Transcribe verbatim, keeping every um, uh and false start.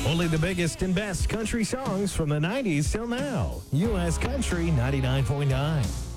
Only the biggest and best country songs from the nineties till now. U S Country ninety-nine point nine.